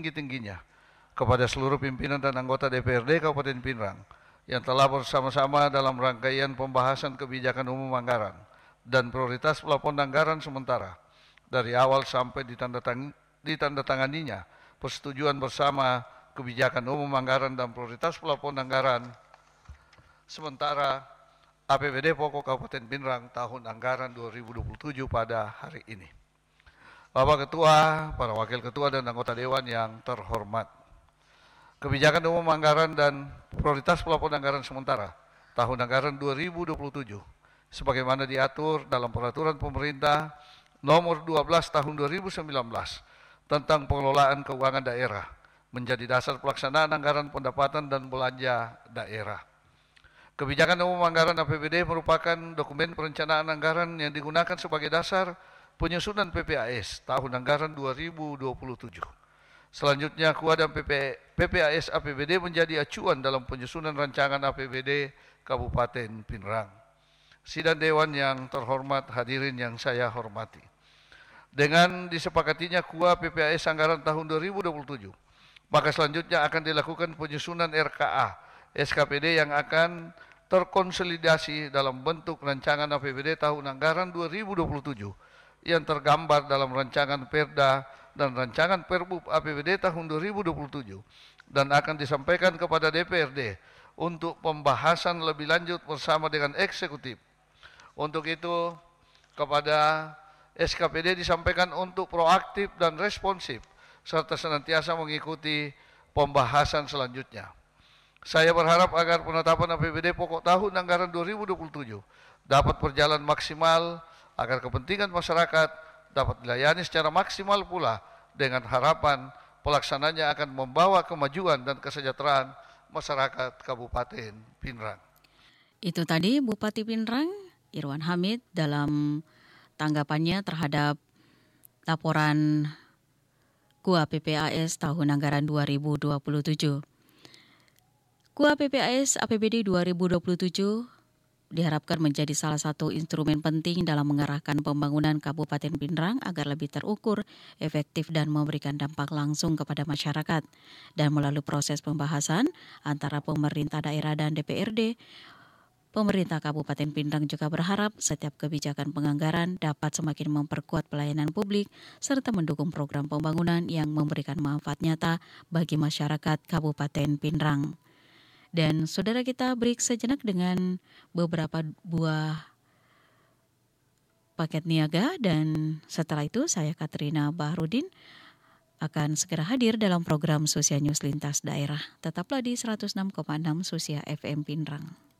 setinggi-tingginya kepada seluruh pimpinan dan anggota DPRD Kabupaten Pinrang yang telah bersama-sama dalam rangkaian pembahasan kebijakan umum anggaran dan prioritas plafon anggaran sementara dari awal sampai ditandatanganinya persetujuan bersama kebijakan umum anggaran dan prioritas plafon anggaran sementara APBD Pokok Kabupaten Pinrang tahun anggaran 2027 pada hari ini. Bapak Ketua, para Wakil Ketua dan anggota Dewan yang terhormat, kebijakan umum anggaran dan prioritas plafon anggaran sementara tahun anggaran 2027 sebagaimana diatur dalam Peraturan Pemerintah Nomor 12 Tahun 2019 tentang pengelolaan keuangan daerah menjadi dasar pelaksanaan anggaran pendapatan dan belanja daerah. Kebijakan umum anggaran APBD merupakan dokumen perencanaan anggaran yang digunakan sebagai dasar penyusunan PPAS tahun anggaran 2027. Selanjutnya, KUA dan PPAS APBD menjadi acuan dalam penyusunan rancangan APBD Kabupaten Pinrang. Sidang Dewan yang terhormat, hadirin yang saya hormati. Dengan disepakatinya KUA PPAS anggaran tahun 2027, maka selanjutnya akan dilakukan penyusunan RKA SKPD yang akan terkonsolidasi dalam bentuk rancangan APBD tahun anggaran 2027 yang tergambar dalam rancangan Perda dan rancangan Perbub APBD tahun 2027 dan akan disampaikan kepada DPRD untuk pembahasan lebih lanjut bersama dengan eksekutif. Untuk itu, kepada SKPD disampaikan untuk proaktif dan responsif serta senantiasa mengikuti pembahasan selanjutnya. Saya berharap agar penetapan APBD pokok tahun anggaran 2027 dapat berjalan maksimal agar kepentingan masyarakat dapat dilayani secara maksimal pula dengan harapan pelaksananya akan membawa kemajuan dan kesejahteraan masyarakat Kabupaten Pinrang. Itu tadi Bupati Pinrang, Irwan Hamid dalam tanggapannya terhadap laporan KUA PPAS tahun anggaran 2027. KUA PPAS APBD 2027 diharapkan menjadi salah satu instrumen penting dalam mengarahkan pembangunan Kabupaten Pinrang agar lebih terukur, efektif dan memberikan dampak langsung kepada masyarakat. Dan melalui proses pembahasan antara pemerintah daerah dan DPRD, pemerintah Kabupaten Pinrang juga berharap setiap kebijakan penganggaran dapat semakin memperkuat pelayanan publik serta mendukung program pembangunan yang memberikan manfaat nyata bagi masyarakat Kabupaten Pinrang. Dan saudara, kita break sejenak dengan beberapa buah paket niaga dan setelah itu saya Katrina Bahrudin akan segera hadir dalam program Susia News Lintas Daerah. Tetaplah di 106,6 Susia FM Pinrang.